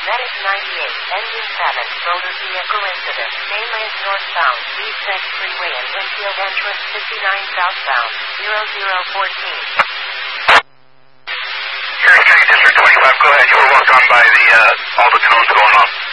Medic 98, engine 7, motor vehicle incident. Mainland northbound, East X Freeway and Winfield entrance 59 southbound, 0014. Erie County District 25, go ahead. You were walked on by all the cones going off.